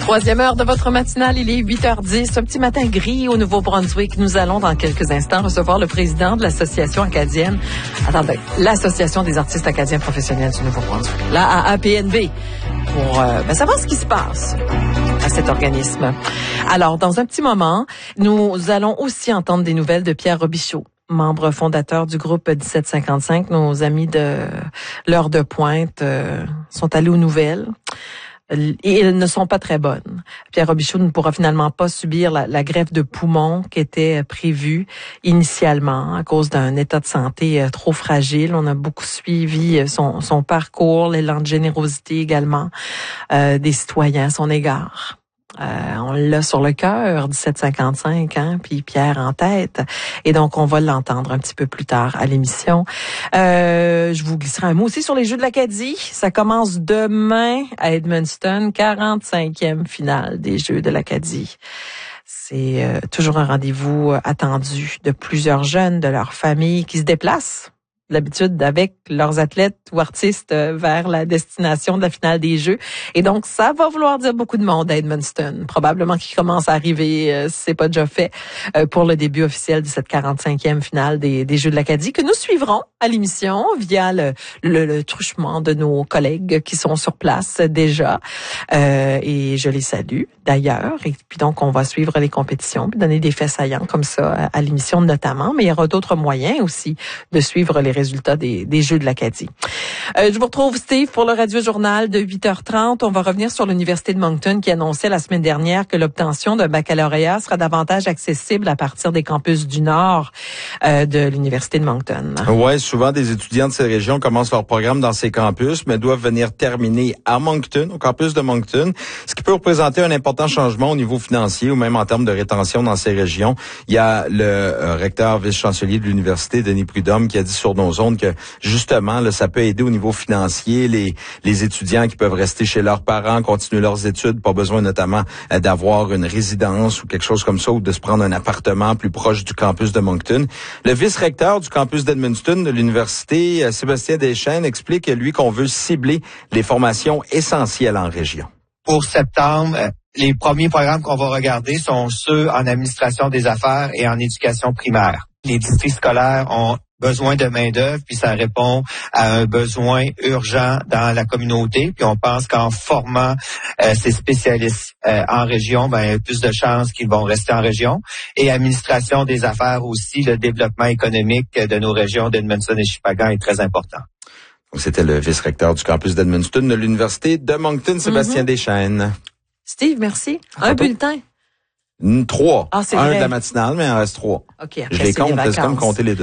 Troisième heure de votre matinale, il est 8h10. Un petit matin gris au Nouveau-Brunswick. Nous allons dans quelques instants recevoir le président de l'Association acadienne. Attendez, l'Association des artistes acadiens professionnels du Nouveau-Brunswick. La AAPNB. Pour savoir ce qui se passe à cet organisme. Alors, dans un petit moment, nous allons aussi entendre des nouvelles de Pierre Robichaud, membre fondateur du groupe 1755. Nos amis de l'heure de pointe sont allés aux nouvelles. Et elles ne sont pas très bonnes. Pierre Robichaud ne pourra finalement pas subir la greffe de poumon qui était prévue initialement à cause d'un état de santé trop fragile. On a beaucoup suivi son parcours, l'élan de générosité également des citoyens à son égard. On l'a sur le cœur, 1755, puis Pierre en tête. Et donc, on va l'entendre un petit peu plus tard à l'émission. Je vous glisserai un mot aussi sur les Jeux de l'Acadie. Ça commence demain à Edmundston, 45e finale des Jeux de l'Acadie. C'est toujours un rendez-vous attendu de plusieurs jeunes, de leurs familles qui se déplacent d'habitude avec leurs athlètes ou artistes vers la destination de la finale des Jeux. Et donc, ça va vouloir dire beaucoup de monde à Edmundston. Probablement qui commence à arriver, si c'est pas déjà fait, pour le début officiel de cette 45e finale des Jeux de l'Acadie que nous suivrons à l'émission via le truchement de nos collègues qui sont sur place déjà. Et je les salue d'ailleurs. Et puis donc, on va suivre les compétitions puis donner des faits saillants comme ça à l'émission notamment. Mais il y aura d'autres moyens aussi de suivre les résultats des Jeux de l'Acadie. Je vous retrouve, Steve, pour le Radio-Journal de 8h30. On va revenir sur l'Université de Moncton qui annonçait la semaine dernière que l'obtention d'un baccalauréat sera davantage accessible à partir des campus du Nord de l'Université de Moncton. Ouais, souvent des étudiants de ces régions commencent leur programme dans ces campus, mais doivent venir terminer à Moncton, au campus de Moncton, ce qui peut représenter un important changement au niveau financier ou même en termes de rétention dans ces régions. Il y a le recteur vice-chancelier de l'Université, Denis Prudhomme, qui a dit sur nos ondes que justement, là, ça peut aider au niveau financier, les étudiants qui peuvent rester chez leurs parents, continuer leurs études, pas besoin notamment d'avoir une résidence ou quelque chose comme ça, ou de se prendre un appartement plus proche du campus de Moncton. Le vice-recteur du campus d'Edmundston de l'université, Sébastien Deschênes, explique, lui, qu'on veut cibler les formations essentielles en région. Pour septembre, les premiers programmes qu'on va regarder sont ceux en administration des affaires et en éducation primaire. Les districts scolaires ont besoin de main-d'œuvre, puis ça répond à un besoin urgent dans la communauté. Puis on pense qu'en formant ces spécialistes en région, plus de chances qu'ils vont rester en région. Et administration des affaires aussi, le développement économique de nos régions d'Edmundston et Shippagan est très important. C'était le vice-recteur du campus d'Edmundston de l'Université de Moncton, Sébastien Deschênes. Steve, merci. Un bulletin. 3. Ah, c'est un vrai. de la matinale, mais il en reste 3. OK, après, je les compte, c'est comme compter les deux.